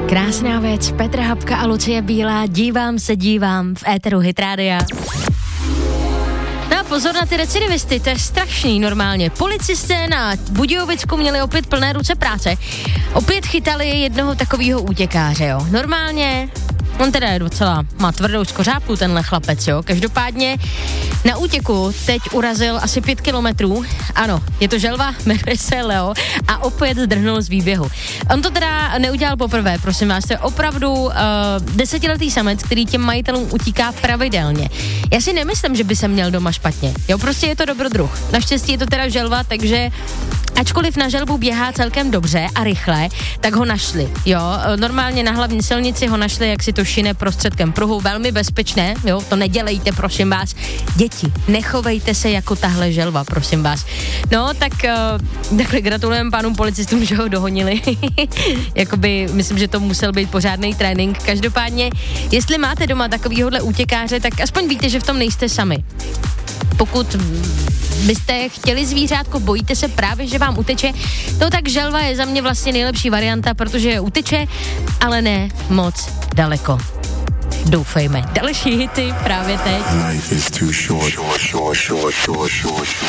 Krásná věc, Petr Habka a Lucie Bílá, dívám v éteru Hit Rádia. No a pozor na ty recidivisty, to je strašný normálně. Policisté na Budějovicku měli opět plné ruce práce. Opět chytali jednoho takového útěkáře, jo. Normálně, on teda je docela, má tvrdou skořápku tenhle chlapec, jo. Každopádně na útěku teď urazil asi 5 kilometrů. Ano, je to želva, jmenuje se Leo a opět zdrhnul z výběhu. On to teda neudělal poprvé, prosím vás, to je opravdu 10letý samec, který těm majitelům utíká pravidelně. Já si nemyslím, že by se měl doma špatně. Jo, prostě je to dobrodruh. Naštěstí je to teda želva, takže ačkoliv na želvu běhá celkem dobře a rychle, tak ho našli, jo. Normálně na hlavní silnici ho našli, jak si to šine prostředkem pruhu, velmi bezpečné, jo, to nedělejte, prosím vás. Děti, nechovejte se jako tahle želva, prosím vás. No, tak takhle gratulujeme pánům policistům, že ho dohonili. Jakoby, myslím, že to musel být pořádný trénink. Každopádně, jestli máte doma takovýhodle útěkáře, tak aspoň víte, že v tom nejste sami. Pokud byste chtěli zvířátko, bojíte se právě, že vám uteče, no tak želva je za mě vlastně nejlepší varianta, protože uteče, ale ne moc daleko. Doufejme. Další hity právě teď.